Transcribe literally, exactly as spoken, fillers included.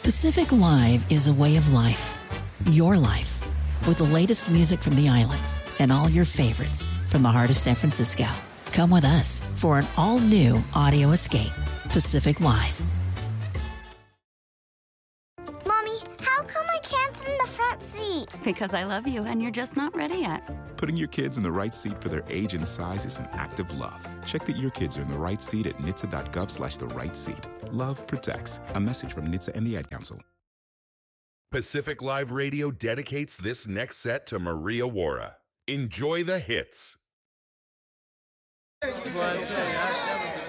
Pacific Live is a way of life. Your life. With the latest music from the islands and all your favorites from the heart of San Francisco. Come with us for an all-new audio escape. Pacific Live. Mommy, how come I can't sit in the front seat? Because I love you and you're just not ready yet. Putting your kids in the right seat for their age and size is an act of love. Check that your kids are in the right seat at N H T S A dot gov slash the right seat. Love protects. A message from N H T S A and the Ad Council. Pacific Live Radio dedicates this next set to Maria Wara. Enjoy the hits. That's what I said.